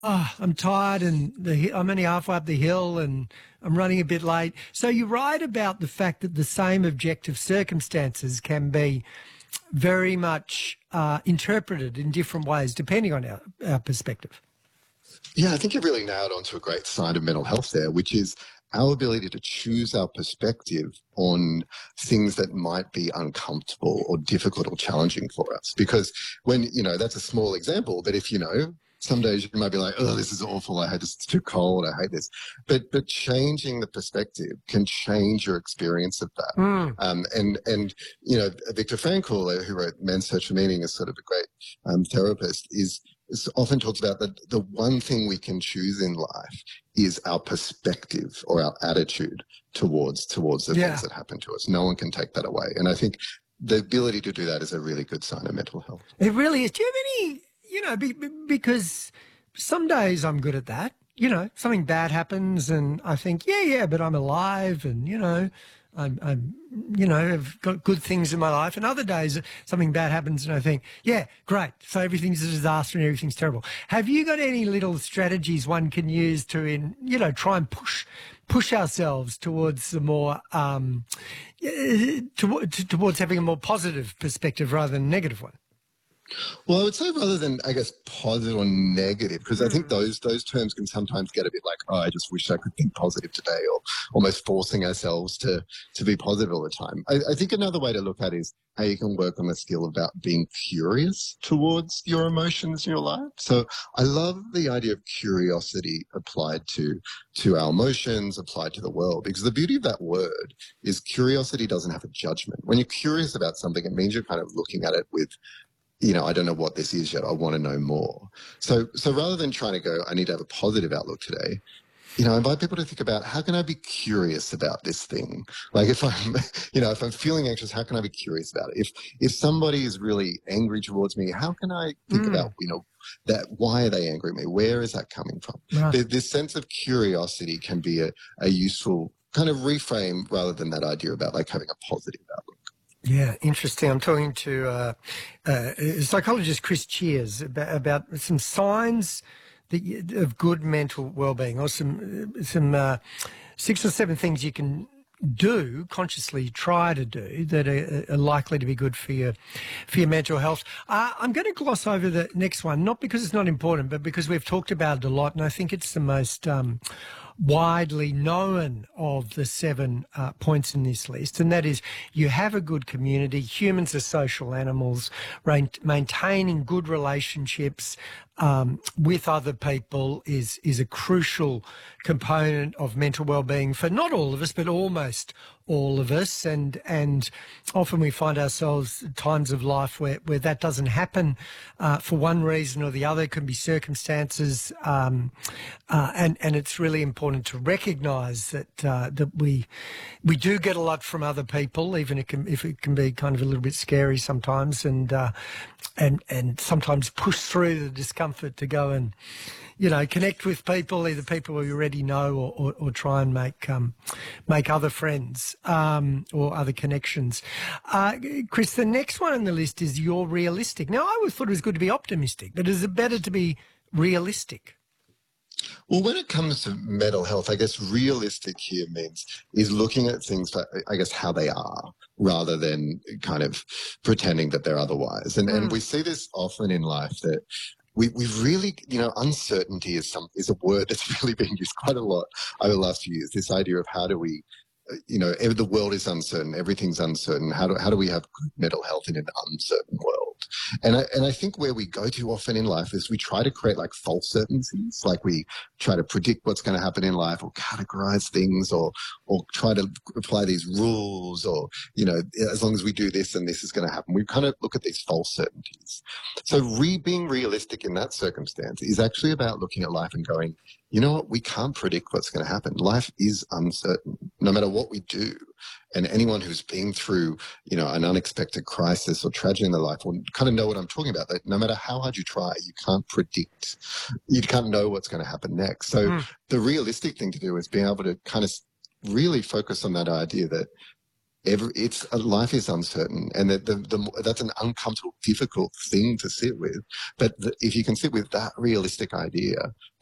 Oh, I'm tired and I'm only halfway up the hill and I'm running a bit late. So you write about the fact that the same objective circumstances can be very much interpreted in different ways depending on our perspective. Yeah, I think you really nailed onto a great side of mental health there, which is our ability to choose our perspective on things that might be uncomfortable or difficult or challenging for us. Because when, that's a small example, but if, some days you might be like, oh, this is awful. I hate this. It's too cold. I hate this. But changing the perspective can change your experience of that. Mm. Viktor Frankl, who wrote Man's Search for Meaning, is sort of a great therapist, is often talks about that the one thing we can choose in life is our perspective or our attitude towards the things that happen to us. No one can take that away. And I think the ability to do that is a really good sign of mental health. It really is. Do you have any, because some days I'm good at that. Something bad happens and I think, yeah, but I'm alive and, I've got good things in my life. And other days something bad happens and I think, yeah, great. So everything's a disaster and everything's terrible. Have you got any little strategies one can use to, try and push ourselves towards the more, towards having a more positive perspective rather than a negative one? Well, I would say rather than, I guess, positive or negative, because I think those terms can sometimes get a bit like, oh, I just wish I could think positive today, or almost forcing ourselves to be positive all the time. I think another way to look at it is how you can work on the skill about being curious towards your emotions in your life. So I love the idea of curiosity applied to our emotions, applied to the world, because the beauty of that word is curiosity doesn't have a judgment. When you're curious about something, it means you're kind of looking at it with, I don't know what this is yet. I want to know more. So rather than trying to go, I need to have a positive outlook today, I invite people to think about how can I be curious about this thing? Like if I'm, if I'm feeling anxious, how can I be curious about it? If somebody is really angry towards me, how can I think about, that why are they angry at me? Where is that coming from? Right. This sense of curiosity can be a useful kind of reframe rather than that idea about like having a positive outlook. Yeah, interesting. I'm talking to psychologist Chris Cheers about some signs of good mental well-being, or some 6 or 7 things you can consciously try to do that are likely to be good for your mental health. I'm going to gloss over the next one, not because it's not important, but because we've talked about it a lot, and I think it's the most widely known of the 7 points in this list, and that is you have a good community. Humans are social animals. Maintaining good relationships with other people is a crucial component of mental well-being for not all of us, but almost all of us, and often we find ourselves at times of life where that doesn't happen for one reason or the other. It can be circumstances, and it's really important to recognise that we do get a lot from other people, even if it can be kind of a little bit scary sometimes, and sometimes push through the discomfort to go and connect with people, either people we already know or try and make other friends or other connections. Chris, the next one on the list is you're realistic. Now, I always thought it was good to be optimistic, but is it better to be realistic? Well, when it comes to mental health, I guess realistic here is looking at things for, I guess, how they are rather than kind of pretending that they're otherwise. And we see this often in life that we really, uncertainty is a word that's really been used quite a lot over the last few years. This idea of how do we, the world is uncertain, everything's uncertain. How do we have good mental health in an uncertain world? And I think where we go to often in life is we try to create like false certainties, like we try to predict what's going to happen in life or categorize things or try to apply these rules or, as long as we do this, then this is going to happen. We kind of look at these false certainties. So being realistic in that circumstance is actually about looking at life and going, you know what, we can't predict what's going to happen. Life is uncertain, no matter what we do. And anyone who's been through, an unexpected crisis or tragedy in their life will kind of know what I'm talking about. That no matter how hard you try, you can't predict. You can't know what's going to happen next. So the realistic thing to do is being able to kind of really focus on that idea that it's life is uncertain, and that's an uncomfortable, difficult thing to sit with. But if you can sit with that realistic idea,